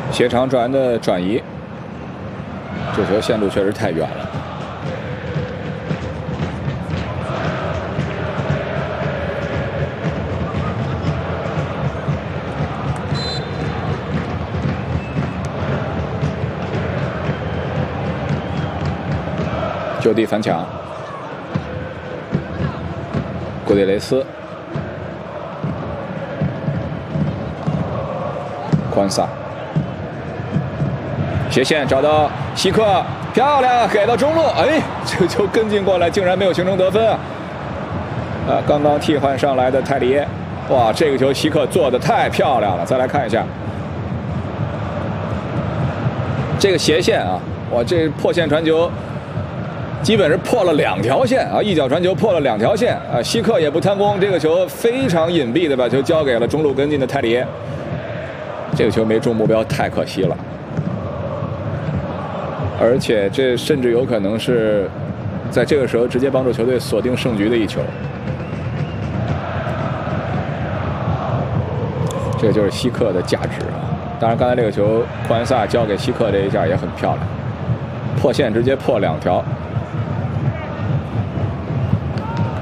斜长传的转移，这球线路确实太远了。就地反抢，古迪雷斯。 宽萨斜线找到希克，漂亮，给到中路，哎，这个球跟进过来，竟然没有形成得分啊！刚刚替换上来的泰里耶，哇，这个球希克做的太漂亮了。再来看一下这个斜线啊，哇，这破线传球，基本是破了2条线啊，一脚传球破了2条线啊。希克也不贪功，这个球非常隐蔽的把球交给了中路跟进的泰里耶。 这个球没中目标，太可惜了。而且这甚至有可能是在这个时候直接帮助球队锁定胜局的一球。这个就是希克的价值啊！当然，刚才这个球库安萨交给希克这一下也很漂亮，破线直接破2条，